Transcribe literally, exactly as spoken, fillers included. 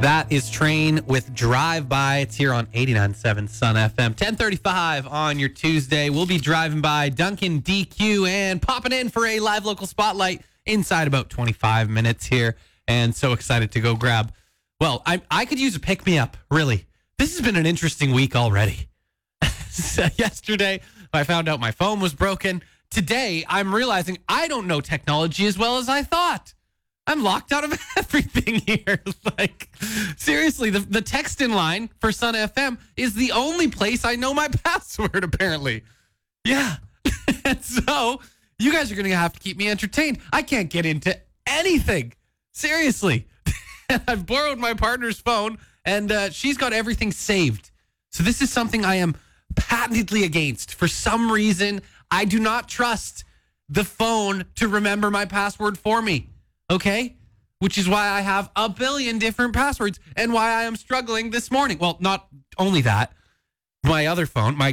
That is Train with Drive By. It's here on eighty-nine point seven Sun F M. ten thirty-five on your Tuesday. We'll be driving by Duncan D Q and popping in for a live local spotlight inside about twenty-five minutes here. And so excited to go grab. Well, I I could use a pick-me-up, really. This has been an interesting week already. So yesterday, I found out my phone was broken. Today, I'm realizing I don't know technology as well as I thought. I'm locked out of everything here. Like, seriously, the, the text in line for Sun F M is the only place I know my password, apparently. Yeah. And so, you guys are going to have to keep me entertained. I can't get into anything. Seriously. I've borrowed my partner's phone, and uh, she's got everything saved. So this is something I am patently against. For some reason, I do not trust the phone to remember my password for me. Okay? Which is why I have a billion different passwords and why I am struggling this morning. Well, not only that, my other phone, my